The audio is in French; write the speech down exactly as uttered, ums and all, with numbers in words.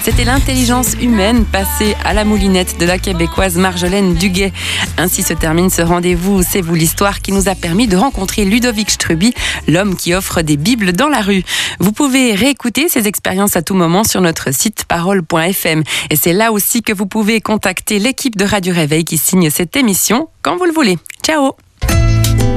C'était l'intelligence humaine passée à la moulinette de la québécoise Marjolaine Duguay. Ainsi se termine ce rendez-vous C'est vous l'histoire qui nous a permis de rencontrer Ludovic Strubby, l'homme qui offre des bibles dans la rue. Vous pouvez réécouter ces expériences à tout moment sur notre site parole point f m. Et c'est là aussi que vous pouvez contacter l'équipe de Radio Réveil qui signe cette émission quand vous le voulez. Ciao!